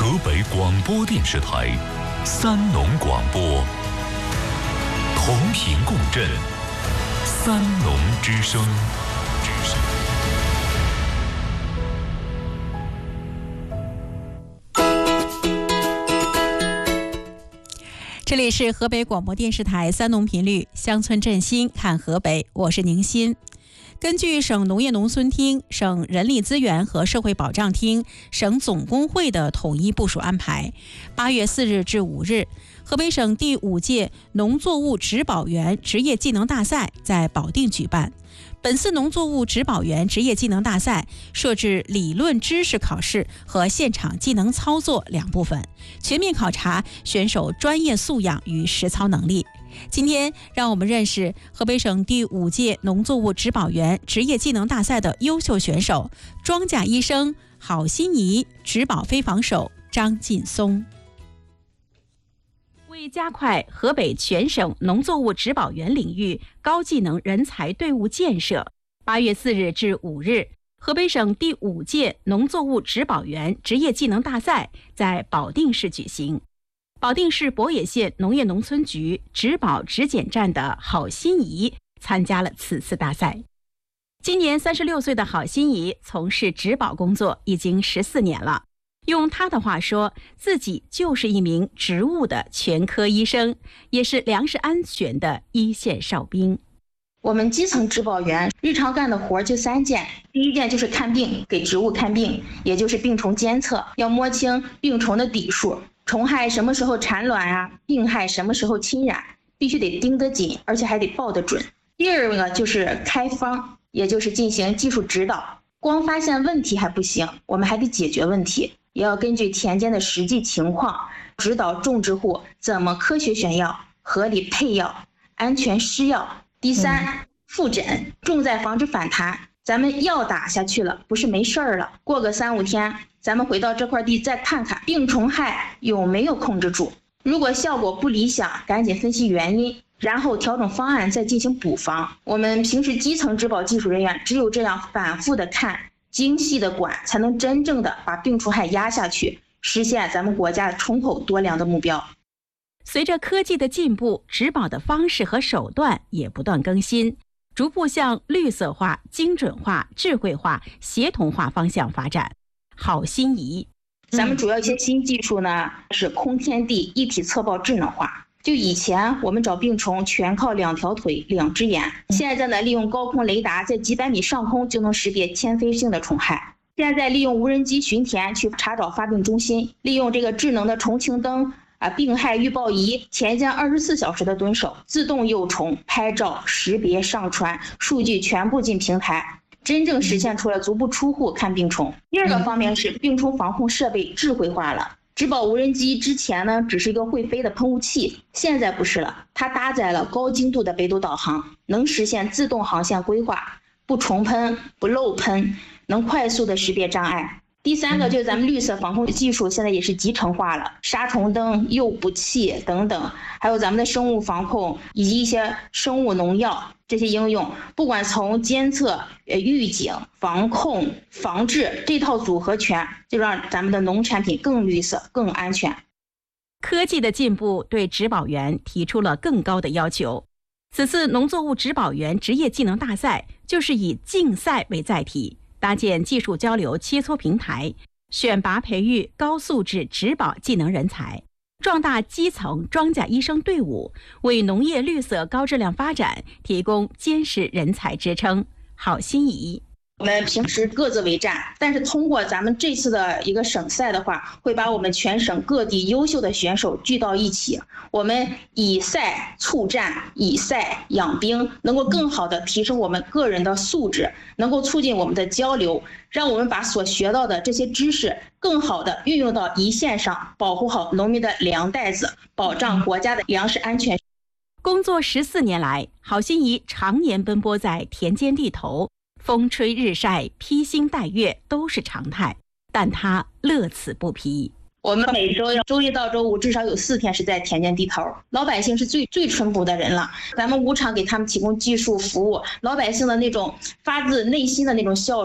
河北广播电视台三农广播，同频共振，三农之声。 这里是河北广播电视台三农频率，乡村振兴看河北，我是宁鑫。根据省农业农村厅、省人力资源和社会保障厅、省总工会的统一部署安排，8月4日至5日，河北省第5届农作物植保员职业技能大赛在保定举办。本次农作物植保员职业技能大赛设置理论知识考试和现场技能操作2部分，全面考察选手专业素养与实操能力。今天让我们认识河北省第5届农作物植保员职业技能大赛的优秀选手——庄稼医生郝欣怡、植保飞防手张劲松。为加快河北全省农作物植保员领域高技能人才队伍建设，8月4日至5日，河北省第5届农作物植保员职业技能大赛在保定市举行。保定市博野县农业农村局植保植检站的郝欣怡参加了此次大赛。今年36岁的郝欣怡从事植保工作已经14年了。用他的话说，自己就是一名植物的全科医生，也是粮食安全的一线哨兵。 我们基层植保员日常干的活就3件，第一件就是看病，给植物看病，也就是病虫监测，要摸清病虫的底数，虫害什么时候产卵啊，病害什么时候侵染，必须得盯得紧，而且还得报得准。第二个就是开方，也就是进行技术指导。光发现问题还不行，我们还得解决问题，也要根据田间的实际情况，指导种植户怎么科学选药、合理配药、安全施药。第三，复诊，重在防止反弹。咱们药打下去了，不是没事儿了，过个3-5天，咱们回到这块地再看看病虫害有没有控制住。如果效果不理想，赶紧分析原因，然后调整方案，再进行补防。我们平时基层植保技术人员只有这样反复的看、精细的管，才能真正的把病虫害压下去，实现咱们国家虫口多粮的目标。 随着科技的进步，植保的方式和手段也不断更新，逐步向绿色化、精准化、智慧化、协同化方向发展。郝欣怡， 咱们主要一些新技术呢，是空天地一体测报智能化。就以前我们找病虫全靠2条腿、2只眼，现在呢，利用高空雷达在几百米上空就能识别迁飞性的虫害。现在利用无人机巡田去查找发病中心，利用这个智能的虫情灯病害预报仪，田间24小时的蹲守，自动诱虫、拍照、识别、上传，数据全部进平台，真正实现出了足不出户看病虫。第二个方面是病虫防控设备智慧化了。植保无人机之前呢，只是一个会飞的喷雾器，现在不是了，它搭载了高精度的北斗导航，能实现自动航线规划，不重喷、不漏喷，能快速的识别障碍。第三个就是咱们绿色防控技术现在也是集成化了，杀虫灯、诱捕器等等，还有咱们的生物防控以及一些生物农药这些应用，不管从监测、预警、防控、防治这套组合拳，就让咱们的农产品更绿色、更安全。 科技的进步对植保员提出了更高的要求。此次农作物植保员职业技能大赛就是以竞赛为载体，搭建技术交流切磋平台，选拔培育高素质植保技能人才，壮大基层庄稼医生队伍，为农业绿色高质量发展提供坚实人才支撑。郝欣怡， 我们平时各自为战，但是通过咱们这次的一个省赛的话，会把我们全省各地优秀的选手聚到一起，我们以赛促战，以赛养兵，能够更好的提升我们个人的素质，能够促进我们的交流，让我们把所学到的这些知识更好的运用到一线上，保护好农民的粮袋子，保障国家的粮食安全。 工作14年来，郝欣怡常年奔波在田间地头，风吹日晒、披星戴月都是常态，但他乐此不疲。 我们每周周一到周五至少有4天是在田间地头，老百姓是最淳朴的人了，咱们无偿给他们提供技术服务，老百姓的那种发自内心的那种笑